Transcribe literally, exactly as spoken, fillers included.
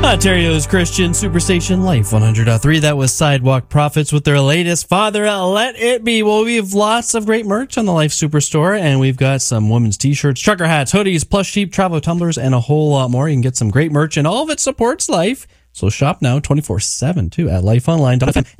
Ontario's Christian Superstation Life one hundred point three. That was Sidewalk Prophets with their latest Father Let It Be. Well, we have lots of great merch on the Life Superstore, and we've got some women's t-shirts, trucker hats, hoodies, plush sheep, travel tumblers, and a whole lot more. You can get some great merch, and all of it supports Life. So shop now twenty-four seven too at life online dot f m.